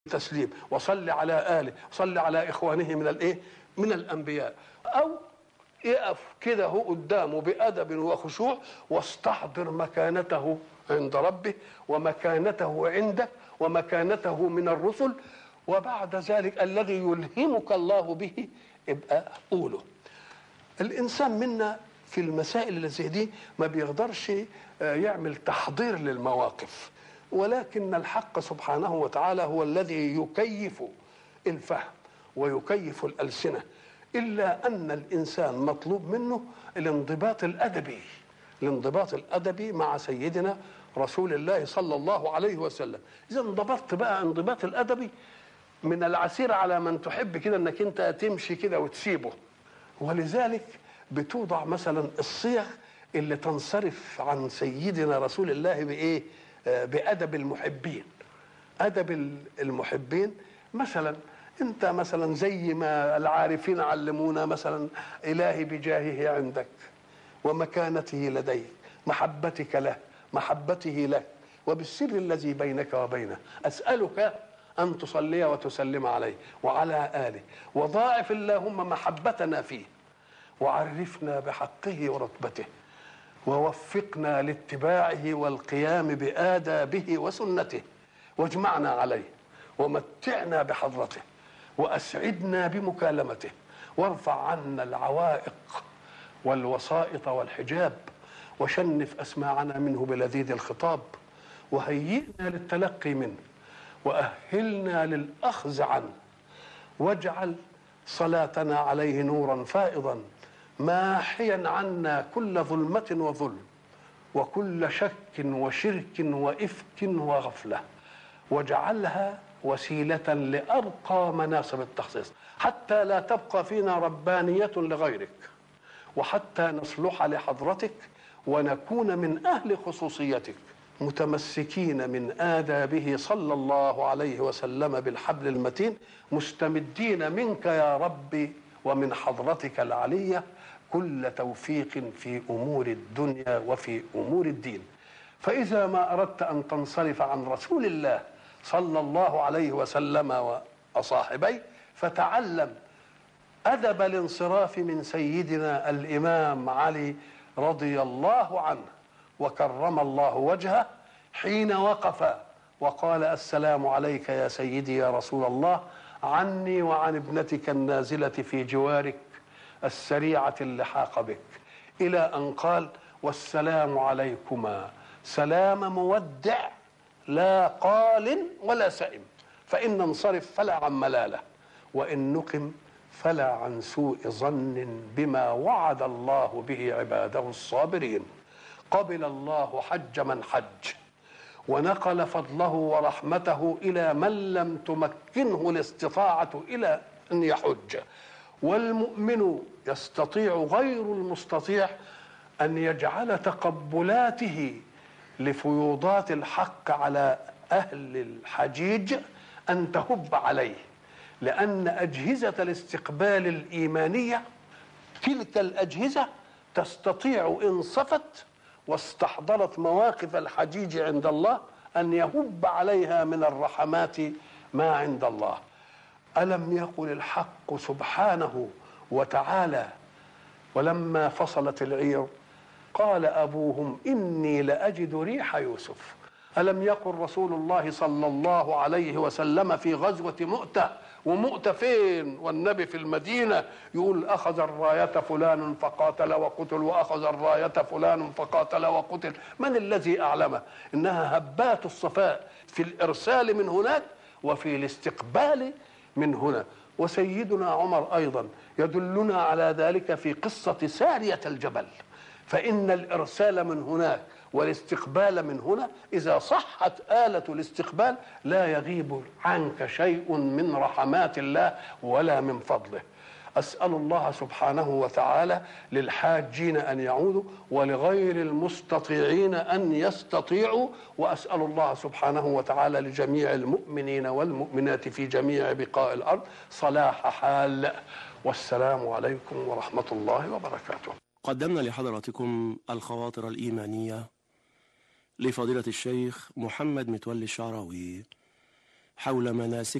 تسليم، وصل على آله، صل على إخوانه من الإيه؟ من الأنبياء. أو يقف كده هو قدامه بأدب وخشوع واستحضر مكانته عند ربه ومكانته عندك ومكانته من الرسل، وبعد ذلك الذي يلهمك الله به ابقى قوله. الإنسان منا في المسائل اللي زي دي ما بيقدرش يعمل تحضير للمواقف، ولكن الحق سبحانه وتعالى هو الذي يكيف الفهم ويكيف الألسنة، إلا أن الإنسان مطلوب منه الانضباط الأدبي، الانضباط الأدبي مع سيدنا رسول الله صلى الله عليه وسلم. إذا انضبطت بقى انضباط الأدبي، من العسير على من تحب كده أنك أنت تمشي كده وتسيبه، ولذلك بتوضع مثلا الصيغ اللي تنصرف عن سيدنا رسول الله بإيه؟ بأدب المحبين. أدب المحبين مثلا انت مثلا زي ما العارفين علمونا مثلا: إلهي بجاهه عندك ومكانته لديك، محبتك له، محبته لك، وبالسر الذي بينك وبينه أسألك أن تصلي وتسلم عليه وعلى آله، وضاعف اللهم محبتنا فيه، وعرفنا بحقه ورتبته، ووفقنا لاتباعه والقيام بآدابه وسنته، واجمعنا عليه، ومتعنا بحضرته، وأسعدنا بمكالمته، وارفع عنا العوائق والوسائط والحجاب، وشنف أسماعنا منه بلذيذ الخطاب، وهيئنا للتلقي منه، وأهلنا للأخذ عنه، واجعل صلاتنا عليه نورا فائضا ماحيا عنا كل ظلمة وظلم وكل شك وشرك وإفك وغفلة، واجعلها وسيلة لأرقى مناصب التخصيص، حتى لا تبقى فينا ربانية لغيرك، وحتى نصلح لحضرتك ونكون من أهل خصوصيتك، متمسكين من آدابه صلى الله عليه وسلم بالحبل المتين، مستمدين منك يا ربي ومن حضرتك العلية كل توفيق في أمور الدنيا وفي أمور الدين. فإذا ما أردت أن تنصرف عن رسول الله صلى الله عليه وسلم وصاحبيه، فتعلم أدب الانصراف من سيدنا الإمام علي رضي الله عنه وكرم الله وجهه حين وقف وقال: السلام عليك يا سيدي يا رسول الله، عني وعن ابنتك النازلة في جوارك السريعة اللحاق بك، إلى أن قال: والسلام عليكما سلام مودع لا قال ولا سئم، فإن ننصرف فلا عن ملالة، وإن نقم فلا عن سوء ظن بما وعد الله به عباده الصابرين. قبل الله حج من حج، ونقل فضله ورحمته إلى من لم تمكنه الاستطاعة إلى أن يحج، والمؤمن يستطيع غير المستطيع أن يجعل تقبلاته لفيوضات الحق على أهل الحجيج أن تهب عليه، لأن أجهزة الاستقبال الإيمانية تلك الأجهزة تستطيع إن صفت واستحضرت مواقف الحجيج عند الله أن يهب عليها من الرحمات ما عند الله. ألم يقل الحق سبحانه وتعالى: ولما فصلت العير قال أبوهم إني لأجد ريح يوسف؟ ألم يقل رسول الله صلى الله عليه وسلم في غزوة مؤتة، ومؤتة فين والنبي في المدينة، يقول: أخذ الراية فلان فقاتل وقتل، وأخذ الراية فلان فقاتل وقتل. من الذي أعلمه؟ إنها هبات الصفاء في الإرسال من هناك وفي الاستقبال من هنا. وسيدنا عمر أيضا يدلنا على ذلك في قصة سارية الجبل، فإن الإرسال من هناك والاستقبال من هنا، إذا صحت آلة الاستقبال لا يغيب عنك شيء من رحمات الله ولا من فضله. أسأل الله سبحانه وتعالى للحاجين أن يعودوا ولغير المستطيعين أن يستطيعوا، وأسأل الله سبحانه وتعالى لجميع المؤمنين والمؤمنات في جميع بقاع الأرض صلاح حال. والسلام عليكم ورحمة الله وبركاته. قدمنا لحضراتكم الخواطر الإيمانية لفضيلة الشيخ محمد متولي الشعراوي، حول مناسك